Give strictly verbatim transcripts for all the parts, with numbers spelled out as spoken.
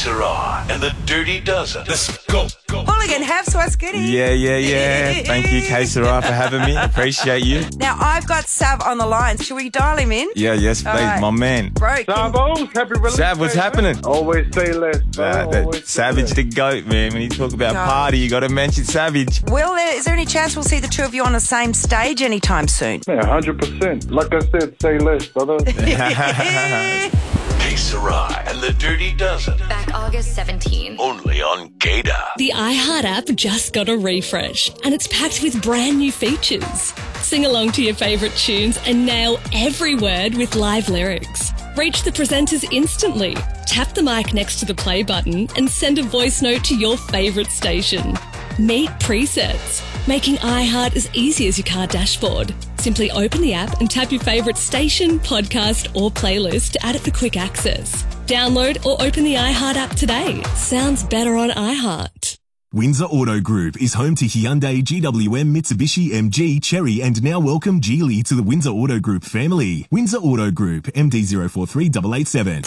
Sarah and the Dirty Dozen. Let's go. go. Hooligan, have what's goody. Yeah, yeah, yeah. Thank you, K Sarah, for having me. Appreciate you. Now, I've got Sav on the line. Should we dial him in? Yeah, yes, please, right. my man. Bro, can- Savos, happy release. Sav, what's day, happening? man. Always say less. Nah, man. that Always say Savage less. the goat, man. When you talk about God. party, you got to mention Savage. Will there, is there any chance we'll see the two of you on the same stage anytime soon? Yeah, one hundred percent. Like I said, say less, brother. K Sarah and the Dirty Dozen. Back August seventeenth. Only on Gator. The iHeart app just got a refresh and it's packed with brand new features. Sing along to your favourite tunes and nail every word with live lyrics. Reach the presenters instantly. Tap the mic next to the play button and send a voice note to your favourite station. Meet presets, making iHeart as easy as your car dashboard. Simply open the app and tap your favourite station, podcast or playlist to add it for quick access. Download or open the iHeart app today. Sounds better on iHeart. Windsor Auto Group is home to Hyundai, G W M, Mitsubishi, M G, Chery and now welcome Geely to the Windsor Auto Group family. Windsor Auto Group, M D zero four three eight eight seven.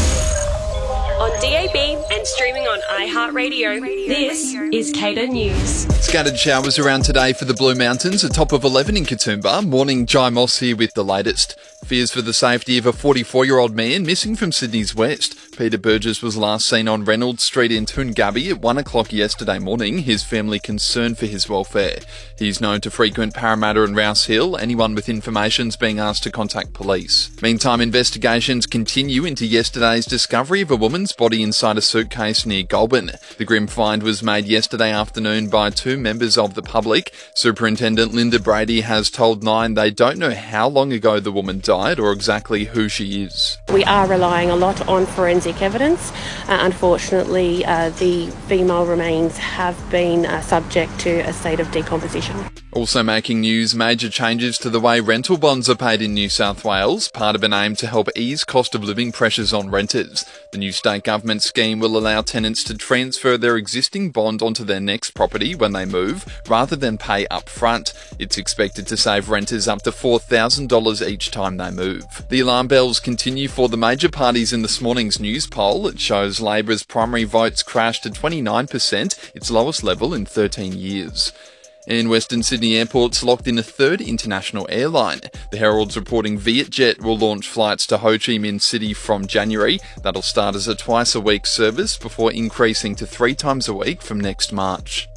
On D A B and streaming on iHeartRadio, this is Cater News. Scattered showers around today for the Blue Mountains, a top of eleven in Katoomba. Morning, Jai Moss here with the latest. Fears for the safety of a forty-four-year-old man missing from Sydney's west. Peter Burgess was last seen on Reynolds Street in Toongabbie at one o'clock yesterday morning, his family concerned for his welfare. He's known to frequent Parramatta and Rouse Hill. Anyone with information's being asked to contact police. Meantime, investigations continue into yesterday's discovery of a woman's body inside a suitcase near Goulburn. The grim find was made yesterday afternoon by two members of the public. Superintendent Linda Brady has told Nine they don't know how long ago the woman died or exactly who she is. We are relying a lot on forensic evidence. Uh, unfortunately, uh, the female remains have been uh, subject to a state of decomposition. Also making news, major changes to the way rental bonds are paid in New South Wales, part of an aim to help ease cost of living pressures on renters. The new state government scheme will allow tenants to transfer their existing bond onto their next property when they move, rather than pay up front. It's expected to save renters up to four thousand dollars each time they move. The alarm bells continue for the major parties in this morning's news poll. It shows Labor's primary votes crashed to twenty-nine percent, its lowest level in thirteen years. And Western Sydney Airport's locked in a third international airline. The Herald's reporting Vietjet will launch flights to Ho Chi Minh City from January. That'll start as a twice-a-week service before increasing to three times a week from next March.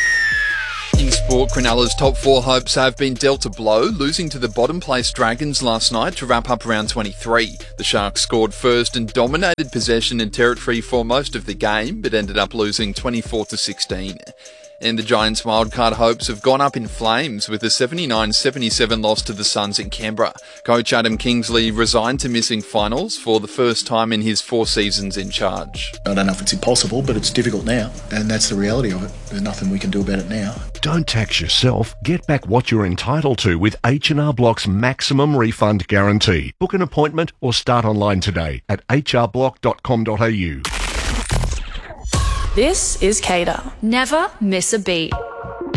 In sport, Cronulla's top four hopes have been dealt a blow, losing to the bottom-placed Dragons last night to wrap up round twenty-three. The Sharks scored first and dominated possession and territory for most of the game, but ended up losing twenty-four to sixteen. And the Giants' wildcard hopes have gone up in flames with a seventy-nine seventy-seven loss to the Suns in Canberra. Coach Adam Kingsley resigned to missing finals for the first time in his four seasons in charge. I don't know if it's impossible, but it's difficult now, and that's the reality of it. There's nothing we can do about it now. Don't tax yourself. Get back what you're entitled to with H and R Block's maximum refund guarantee. Book an appointment or start online today at h r block dot com dot a u. This is Cater. Never miss a beat.